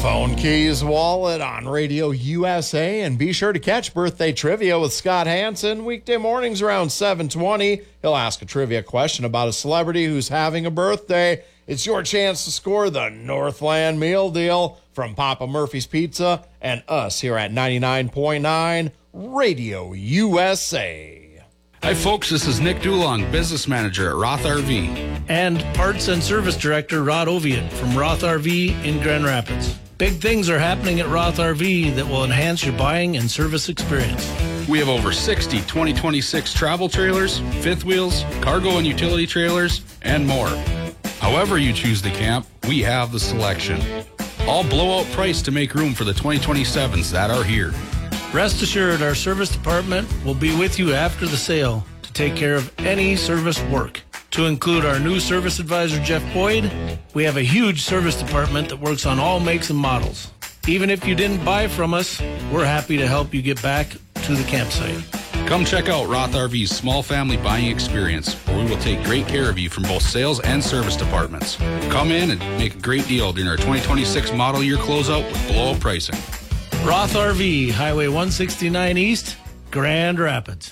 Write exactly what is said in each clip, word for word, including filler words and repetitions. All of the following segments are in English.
Phone, keys, wallet on Radio U S A, and be sure to catch Birthday Trivia with Scott Hansen weekday mornings around seven twenty. He'll ask a trivia question about a celebrity who's having a birthday. It's your chance to score the Northland Meal Deal from Papa Murphy's Pizza and us here at ninety-nine point nine Radio U S A. Hi, folks. This is Nick Dulong, business manager at Roth R V. And parts and service director Rod Oviatt from Roth R V in Grand Rapids. Big things are happening at Roth R V that will enhance your buying and service experience. We have over sixty twenty twenty-six travel trailers, fifth wheels, cargo and utility trailers, and more. However you choose to camp, we have the selection. All blowout price to make room for the twenty twenty-sevens that are here. Rest assured, our service department will be with you after the sale to take care of any service work. To include our new service advisor, Jeff Boyd, we have a huge service department that works on all makes and models. Even if you didn't buy from us, we're happy to help you get back to the campsite. Come check out Roth R V's small family buying experience, where we will take great care of you from both sales and service departments. Come in and make a great deal during our twenty twenty-six model year closeout with blowout pricing. Roth R V, Highway one sixty-nine East, Grand Rapids.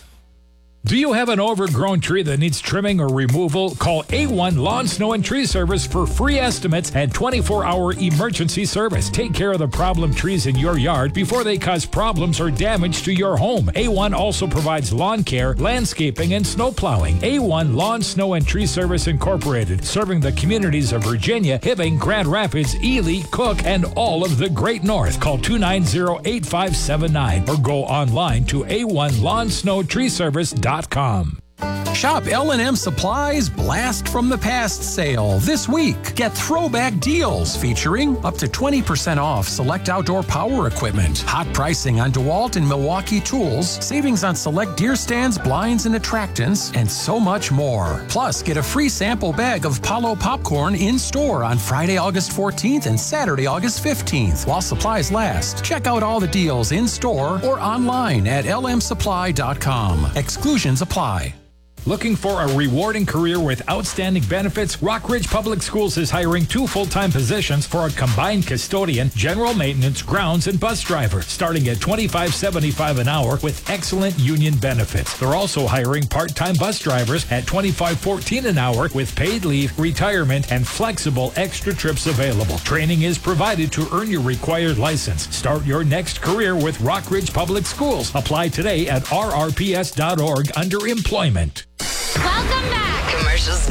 Do you have an overgrown tree that needs trimming or removal? Call A one Lawn, Snow, and Tree Service for free estimates and twenty-four hour emergency service. Take care of the problem trees in your yard before they cause problems or damage to your home. A one also provides lawn care, landscaping, and snow plowing. A one Lawn, Snow, and Tree Service Incorporated, serving the communities of Virginia, Hibbing, Grand Rapids, Ely, Cook, and all of the Great North. Call two nine zero, eight five seven nine or go online to A one Lawn, Snow, Tree Service dot com. Shop L and M Supply's Blast from the Past sale this week. Get throwback deals featuring up to twenty percent off select outdoor power equipment, hot pricing on DeWalt and Milwaukee tools, savings on select deer stands, blinds, and attractants, and so much more. Plus, get a free sample bag of Palo popcorn in store on Friday, August fourteenth and Saturday, August fifteenth while supplies last. Check out all the deals in store or online at L M supply dot com. Exclusions apply. Looking for a rewarding career with outstanding benefits? Rockridge Public Schools is hiring two full-time positions for a combined custodian, general maintenance, grounds, and bus driver, starting at twenty-five seventy-five an hour with excellent union benefits. They're also hiring part-time bus drivers at twenty-five fourteen an hour with paid leave, retirement, and flexible extra trips available. Training is provided to earn your required license. Start your next career with Rockridge Public Schools. Apply today at r r p s dot org under employment. Welcome back. Commercial's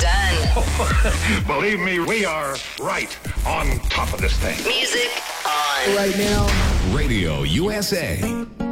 done. Believe me, we are right on top of this thing. Music on. Right now, Radio U S A.